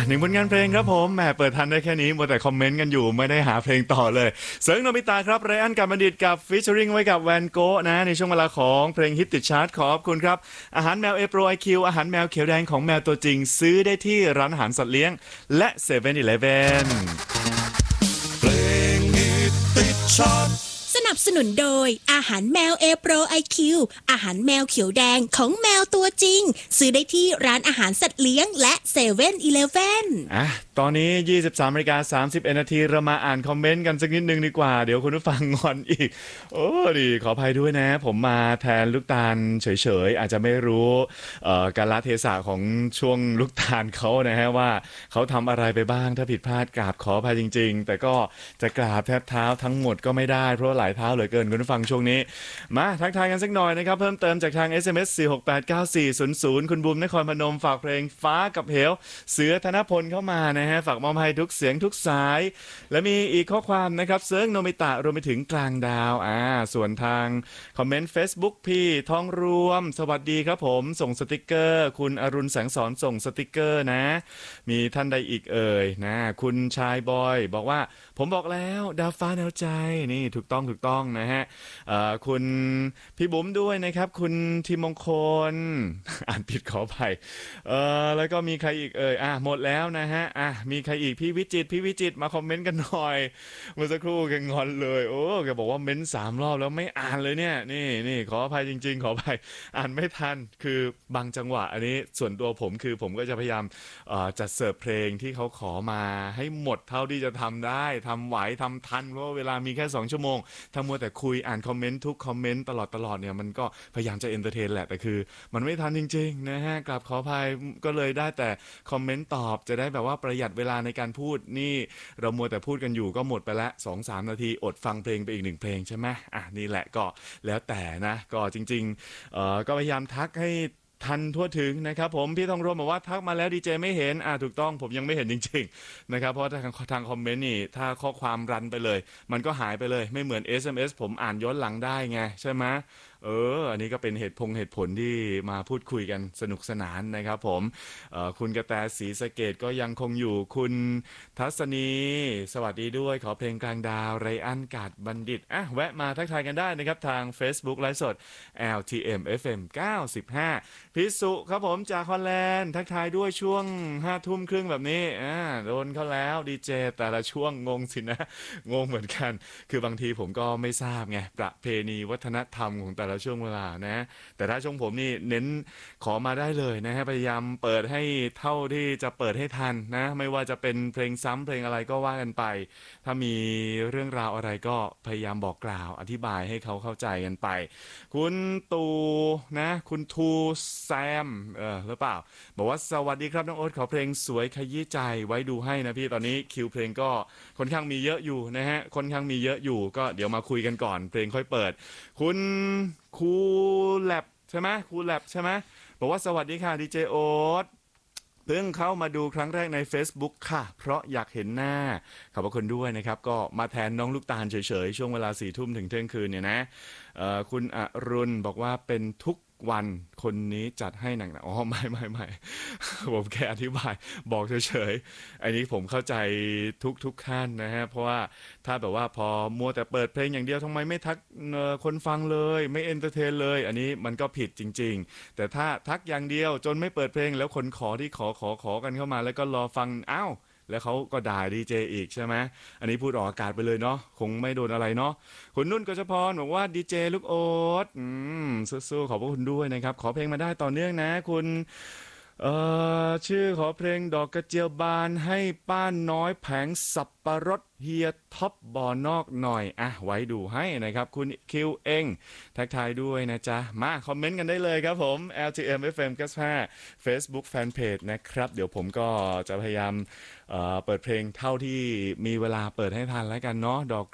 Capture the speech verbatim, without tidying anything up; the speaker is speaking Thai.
หนึ่งผลงานเพลงครับผมแหมเปิดทันได้แค่นี้มัวแต่คอมเมนต์กันอยู่ไม่ได้หาเพลงต่อเลยเสิร์งโนบิตาครับไรอันกับบัณฑิตกับฟิชเชอริงไว้กับแวนโกะนะในช่วงเวลาของเพลงฮิตติดชาร์ตขอบคุณครับอาหารแมวเอโปรไอคิวอาหารแมวเขียวแดงของแมวตัวจริงซื้อได้ที่ร้านอาหารสัตว์เลี้ยงและเซเว่นอีเลฟเว่นเพลงฮิตติดชาร์ตสนับสนุนโดยอาหารแมวเอโปรไอคิวอาหารแมวเขียวแดงของแมวตัวจริงซื้อได้ที่ร้านอาหารสัตว์เลี้ยงและเซเว่นอีเลฟเว่นอ่ะตอนนี้ ยี่สิบสามนาฬิกาสามสิบเอ็ดนาทีเรามาอ่านคอมเมนต์กันสักนิดนึงดีกว่าเดี๋ยวคุณผู้ฟังงอนอีกโอ้ดีขออภัยด้วยนะผมมาแทนลูกตาลเฉยๆอาจจะไม่รู้เอ่อกาลเทศะของช่วงลูกตาลเขานะฮะว่าเขาทำอะไรไปบ้างถ้าผิดพลาดกราบขออภัยจริงๆแต่ก็จะกราบแทบเท้าทั้งหมดก็ไม่ได้เพราะหลายเท้าเหลือเกินคุณผู้ฟังช่วงนี้มาทักทายกันสักหน่อยนะครับเพิ่มเติมจากทาง เอส เอ็ม เอส สี่ หก แปด เก้า สี่ ศูนย์ ศูนย์คุณบูมนครพนมฝากเพลงฟ้ากับเหวเสือธนพลเข้ามานะฮะฝากมอบให้ทุกเสียงทุกสายและมีอีกข้อความนะครับเซิร์งโนมิตะรวมไปถึงกลางดาวอ่าส่วนทางคอมเมนต์ Facebook พี่ทองรวมสวัสดีครับผมส่งสติกเกอร์คุณอรุณแสงสอนส่งสติกเกอร์นะมีท่านใดอีกเอ่ยนะคุณชายบอยบอกว่าผมบอกแล้วดาวฟ้าแนวใจนี่ถูกต้องถูกต้องนะฮะคุณพี่บุ๋มด้วยนะครับคุณทีมงคลอ่านผิดขออภัยเอ่อแล้วก็มีใครอีกเอ่ยอ่ะหมดแล้วนะฮะอ่ะมีใครอีกพี่วิจิตรพี่วิจิตรมาคอมเมนต์กันหน่อยเมื่อสักครู่แกงอนเลยโอ้แกบอกว่าเม้นสามรอบแล้วไม่อ่านเลยเนี่ยนี่นี่ขออภัยจริงๆขออภัยอ่านไม่ทันคือบางจังหวะอันนี้ส่วนตัวผมคือผมก็จะพยายามจัดเสิร์ฟเพลงที่เขาขอมาให้หมดเท่าที่จะทำได้ทำไหวทำทันเพราะเวลามีแค่สองชั่วโมงถ้ามัวแต่คุยอ่านคอมเมนต์ทุกคอมเมนต์ตลอดตลอดเนี่ยมันก็พยายามจะเอนเตอร์เทนแหละแต่คือมันไม่ทันจริงๆนะฮะกราบขออภัยก็เลยได้แต่คอมเมนต์ตอบจะได้แบบว่าประหยัดเวลาในการพูดนี่เรามัวแต่พูดกันอยู่ก็หมดไปละ สองถึงสาม นาทีอดฟังเพลงไปอีกหนึ่งเพลงใช่ไหมอ่ะนี่แหละก็แล้วแต่นะก็จริงๆเอ่อก็พยายามทักให้ทันทั่วถึงนะครับผมพี่ทองรวมบอกว่าทักมาแล้วดีเจไม่เห็นอ่าถูกต้องผมยังไม่เห็นจริงๆนะครับเพราะทางทางคอมเมนต์นี่ถ้าข้อความรันไปเลยมันก็หายไปเลยไม่เหมือน เอส เอ็ม เอส ผมอ่านย้อนหลังได้ไงใช่ไหมเอออันนี้ก็เป็นเหตุพงเหตุผลที่มาพูดคุยกันสนุกสนานนะครับผมคุณกระแตศรีสะเกดก็ยังคงอยู่คุณทัศนีสวัสดีด้วยขอเพลงกลางดาวไรอันกาดบัณฑิตอ่ะแวะมาทักทายกันได้นะครับทาง Facebook ไลฟ์สด แอล ที เอ็ม เอฟ เอ็ม เก้าสิบห้าพิสุครับผมจากฮอลแลนด์ทักทายด้วยช่วงห้าทุ่มครึ่งแบบนี้อ่าโดนเขาแล้วดีเจแต่ละช่วงงงสินะงงเหมือนกันคือบางทีผมก็ไม่ทราบไงประเพณีวัฒนธรรมของแต่ละช่วงเวลานะแต่ถ้าช่วงผมนี่เน้นขอมาได้เลยนะฮะพยายามเปิดให้เท่าที่จะเปิดให้ทันนะไม่ว่าจะเป็นเพลงซ้ำเพลงอะไรก็ว่ากันไปถ้ามีเรื่องราวอะไรก็พยายามบอกกล่าวอธิบายให้เขาเข้าใจกันไปคุณตูนะคุณทูแซมเออหรือเปล่าบอกว่าสวัสดีครับน้องโอ๊ตขอเพลงสวยขยี้ใจไว้ดูให้นะพี่ตอนนี้คิวเพลงก็ค่อนข้างมีเยอะอยู่นะฮะค่อนข้างมีเยอะอยู่ก็เดี๋ยวมาคุยกันก่อนเพลงค่อยเปิดคุณคูแลบใช่ไหมคูแลบใช่ไหมบอกว่าสวัสดีค่ะดีเจโอ๊ตเพิ่งเข้ามาดูครั้งแรกใน Facebook ค่ะเพราะอยากเห็นหน้าขอบพระคุณด้วยนะครับก็มาแทนน้องลูกตาลเฉยๆช่วงเวลาสี่ทุ่มถึงเที่ยงคืนเนี่ยนะคุณอรุณบอกว่าเป็นทุกวันคนนี้จัดให้หนักๆอ๋อไม่ไม่ไม่ผมแค่อธิบายบอกเฉยๆอันนี้ผมเข้าใจทุกทุกท่านนะฮะเพราะว่าถ้าแบบว่าพอมัวแต่เปิดเพลงอย่างเดียวทำไมไม่ทักคนฟังเลยไม่เอนเตอร์เทนเลยอันนี้มันก็ผิดจริงๆแต่ถ้าทักอย่างเดียวจนไม่เปิดเพลงแล้วคนขอที่ขอขอขอกันเข้ามาแล้วก็รอฟังอ้าวแล้วเขาก็ด่าดีเจอีกใช่ไหมอันนี้พูดออกอากาศไปเลยเนาะคงไม่โดนอะไรเนาะคุณนุ่นกฤษพรบอกว่าดีเจลูกโอ๊ตอืมสู้ๆขอบพระคุณด้วยนะครับขอเพลงมาได้ต่อเนื่องนะคุณเอ่อชื่อขอเพลงดอกกระเจียวบานให้ป้าน้อยแผงสับปะรดเฮียท็อปบอนอกหน่อยอ่ะไว้ดูให้นะครับคุณคิวเองทักทายด้วยนะจ๊ะมาคอมเมนต์กันได้เลยครับผม แอล ที เอ็ม เอฟ เอ็ม เก้าสิบห้า Facebook Fanpage นะครับเดี๋ยวผมก็จะพยายามเอ่อเปิดเพลงเท่าที่มีเวลาเปิดให้ทันแล้วกันเนาะดอก